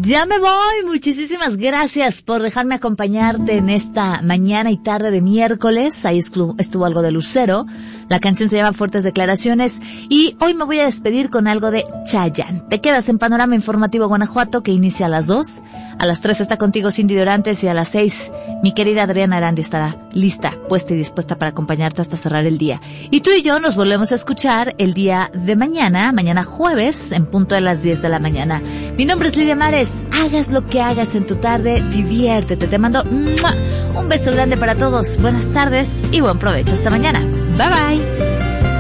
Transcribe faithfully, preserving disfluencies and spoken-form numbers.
Ya me voy. Muchísimas gracias por dejarme acompañarte en esta mañana y tarde de miércoles. Ahí estuvo, estuvo algo de Lucero. La canción se llama Fuertes Declaraciones. Y hoy me voy a despedir con algo de Chayanne. Te quedas en Panorama Informativo Guanajuato, que inicia a las dos. A las tres está contigo Cindy Dorantes y a las seis mi querida Adriana Arandi estará lista, puesta y dispuesta para acompañarte hasta cerrar el día. Y tú y yo nos volvemos a escuchar el día de mañana, mañana jueves, en punto de las diez de la mañana. Mi nombre es Lidia Mares. Hagas lo que hagas en tu tarde, diviértete. Te mando ¡mua! Un beso grande para todos. Buenas tardes y buen provecho. Hasta mañana. Bye bye.